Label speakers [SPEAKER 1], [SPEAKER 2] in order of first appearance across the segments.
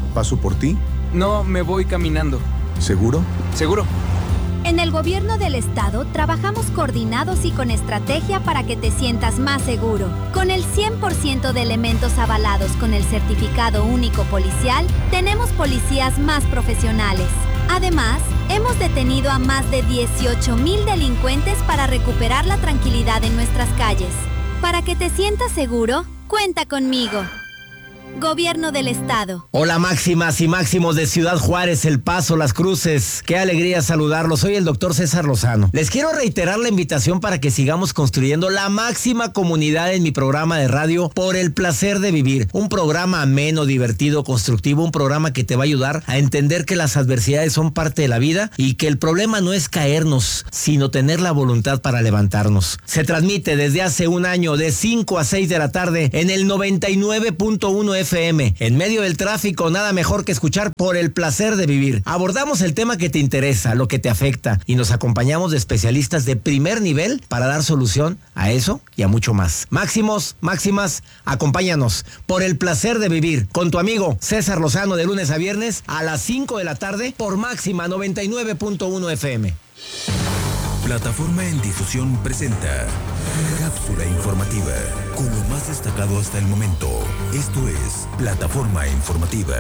[SPEAKER 1] ¿Paso por ti?
[SPEAKER 2] No, me voy caminando.
[SPEAKER 1] ¿Seguro?
[SPEAKER 2] ¿Seguro?
[SPEAKER 3] En el gobierno del estado trabajamos coordinados y con estrategia para que te sientas más seguro. Con el 100% de elementos avalados con el certificado único policial, tenemos policías más profesionales. Además, hemos detenido a más de 18,000 delincuentes para recuperar la tranquilidad en nuestras calles. Para que te sientas seguro, cuenta conmigo. Gobierno del Estado.
[SPEAKER 4] Hola máximas y máximos de Ciudad Juárez, El Paso, Las Cruces. Qué alegría saludarlos. Soy el doctor César Lozano. Les quiero reiterar la invitación para que sigamos construyendo la máxima comunidad en mi programa de radio Por el Placer de Vivir. Un programa ameno, divertido, constructivo, un programa que te va a ayudar a entender que las adversidades son parte de la vida y que el problema no es caernos, sino tener la voluntad para levantarnos. Se transmite desde hace un año de 5 a 6 de la tarde en el 99.1 FM. En medio del tráfico, nada mejor que escuchar Por el Placer de Vivir. Abordamos el tema que te interesa, lo que te afecta, y nos acompañamos de especialistas de primer nivel para dar solución a eso y a mucho más. Máximos, máximas, acompáñanos. Por el Placer de Vivir, con tu amigo César Lozano, de lunes a viernes a las 5 de la tarde por Máxima 99.1 FM.
[SPEAKER 5] Plataforma en Difusión presenta Cápsula Informativa, con lo más destacado hasta el momento. Esto es Plataforma Informativa.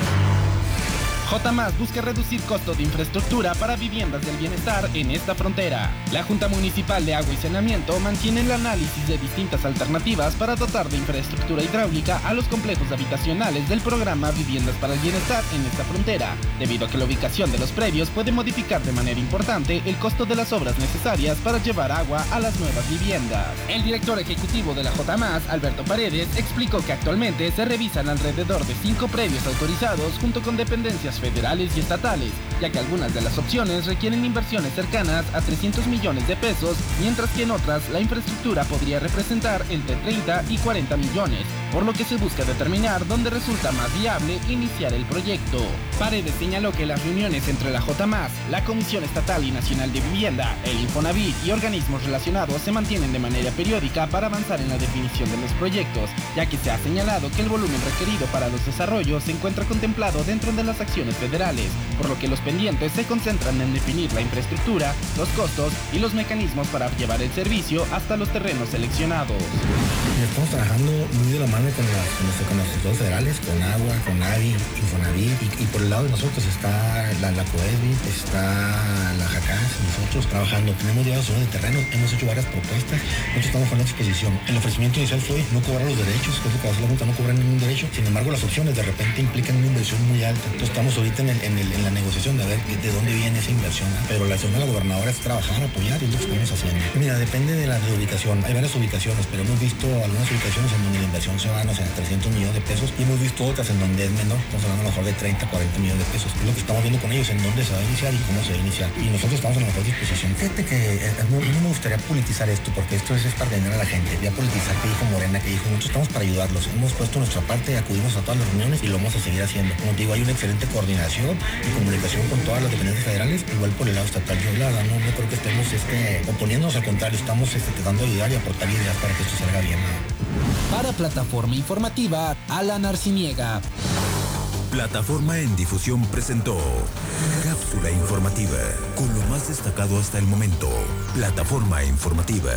[SPEAKER 6] J+ busca reducir costo de infraestructura para viviendas del bienestar en esta frontera. La Junta Municipal de Agua y Saneamiento mantiene el análisis de distintas alternativas para dotar de infraestructura hidráulica a los complejos habitacionales del programa Viviendas para el Bienestar en esta frontera, debido a que la ubicación de los predios puede modificar de manera importante el costo de las obras necesarias para llevar agua a las nuevas viviendas. El director ejecutivo de la J+, Alberto Paredes, explicó que actualmente se revisan alrededor de 5 predios autorizados junto con dependencias federales y estatales, ya que algunas de las opciones requieren inversiones cercanas a 300 millones de pesos, mientras que en otras la infraestructura podría representar entre 30 y 40 millones, por lo que se busca determinar dónde resulta más viable iniciar el proyecto. Paredes señaló que las reuniones entre la J+, la Comisión Estatal y Nacional de Vivienda, el Infonavit y organismos relacionados se mantienen de manera periódica para avanzar en la definición de los proyectos, ya que se ha señalado que el volumen requerido para los desarrollos se encuentra contemplado dentro de las acciones federales, por lo que los pendientes se concentran en definir la infraestructura, los costos y los mecanismos para llevar el servicio hasta los terrenos seleccionados.
[SPEAKER 7] Estamos trabajando muy de la mano con los sectores federales, con Agua, con AVI, Infonavit, y por el lado de nosotros está la COESBI, está la JACAS, nosotros trabajando. Tenemos ya soluciones de terreno, hemos hecho varias propuestas, nosotros estamos con la exposición. El ofrecimiento inicial fue no cobrar los derechos, que es lo que hace la Junta, no cobrar ningún derecho. Sin embargo, las opciones de repente implican una inversión muy alta. Entonces estamos ahorita en la negociación de ver de dónde viene esa inversión, pero la acción de la gobernadora es trabajar, apoyar, y es lo que estamos haciendo. Mira, depende de la ubicación, hay varias ubicaciones, pero hemos visto algunas ubicaciones en donde la inversión se va, no sé, a 300 millones de pesos, y hemos visto otras en donde es menor, estamos hablando a lo mejor de 30, 40 millones de pesos. Es lo que estamos viendo con ellos, en dónde se va a iniciar y cómo se va a iniciar, y nosotros estamos en la mejor disposición. Fíjate que no me gustaría politizar esto, porque esto es para tener a la gente, ya politizar que dijo Morena, que dijo, nosotros estamos para ayudarlos, hemos puesto nuestra parte, acudimos a todas las reuniones y lo vamos a seguir haciendo. Como te digo, hay una excelente coordinación y comunicación con todas las dependencias federales, igual por el lado estatal. Yo la verdad no creo que estemos oponiéndonos, al contrario, estamos tratando de ayudar y aportar ideas para que esto salga bien.
[SPEAKER 6] Para Plataforma Informativa, Alan Arciniega.
[SPEAKER 5] Plataforma en Difusión presentó Cápsula Informativa, con lo más destacado hasta el momento. Plataforma Informativa.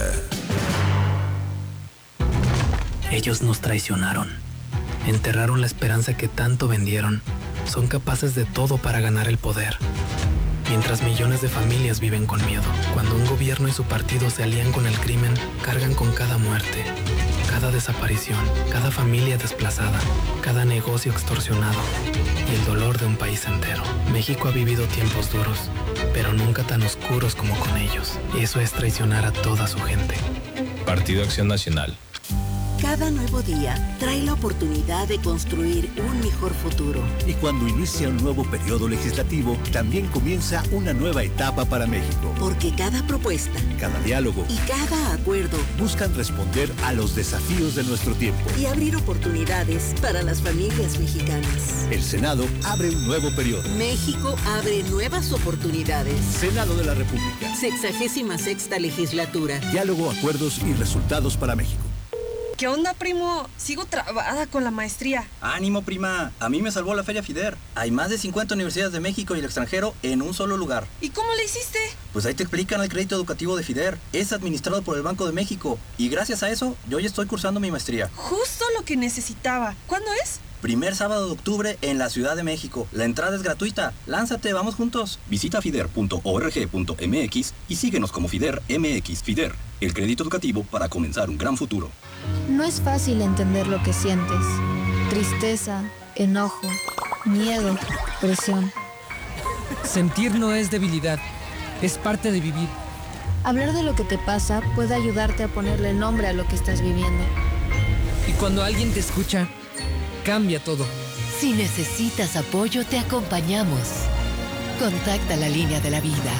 [SPEAKER 8] Ellos nos traicionaron. Enterraron la esperanza que tanto vendieron. Son capaces de todo para ganar el poder. Mientras millones de familias viven con miedo. Cuando un gobierno y su partido se alían con el crimen, cargan con cada muerte, cada desaparición, cada familia desplazada, cada negocio extorsionado y el dolor de un país entero. México ha vivido tiempos duros, pero nunca tan oscuros como con ellos. Y eso es traicionar a toda su gente.
[SPEAKER 9] Partido Acción Nacional.
[SPEAKER 10] Cada nuevo día trae la oportunidad de construir un mejor futuro.
[SPEAKER 11] Y cuando inicia un nuevo periodo legislativo, también comienza una nueva etapa para México.
[SPEAKER 10] Porque cada propuesta,
[SPEAKER 11] cada diálogo
[SPEAKER 10] y cada acuerdo
[SPEAKER 11] buscan responder a los desafíos de nuestro tiempo
[SPEAKER 10] y abrir oportunidades para las familias mexicanas.
[SPEAKER 11] El Senado abre un nuevo periodo.
[SPEAKER 10] México abre nuevas oportunidades.
[SPEAKER 11] Senado de la República.
[SPEAKER 10] 66ª legislatura.
[SPEAKER 11] Diálogo, acuerdos y resultados para México.
[SPEAKER 1] ¿Qué onda, primo? Sigo trabada con la maestría.
[SPEAKER 12] ¡Ánimo, prima! A mí me salvó la Feria FIDER. Hay más de 50 universidades de México y el extranjero en un solo lugar.
[SPEAKER 1] ¿Y cómo le hiciste?
[SPEAKER 12] Pues ahí te explican el crédito educativo de FIDER. Es administrado por el Banco de México. Y gracias a eso, yo ya estoy cursando mi maestría.
[SPEAKER 1] Justo lo que necesitaba. ¿Cuándo es?
[SPEAKER 12] Primer sábado de octubre en la Ciudad de México. La entrada es gratuita. Lánzate, vamos juntos. Visita fider.org.mx y síguenos como FIDER MX. FIDER, el crédito educativo para comenzar un gran futuro.
[SPEAKER 13] No es fácil entender lo que sientes. Tristeza, enojo, miedo, presión.
[SPEAKER 2] Sentir no es debilidad, es parte de vivir.
[SPEAKER 13] Hablar de lo que te pasa puede ayudarte a ponerle nombre a lo que estás viviendo.
[SPEAKER 2] Y cuando alguien te escucha, cambia todo.
[SPEAKER 14] Si necesitas apoyo, te acompañamos. Contacta la línea de la vida.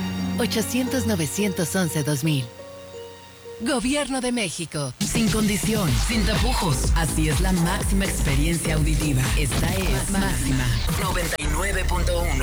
[SPEAKER 14] 800-911-2000. Gobierno de México. Sin condición, sin tapujos. Así es la máxima experiencia auditiva. Esta es Máxima 99.1.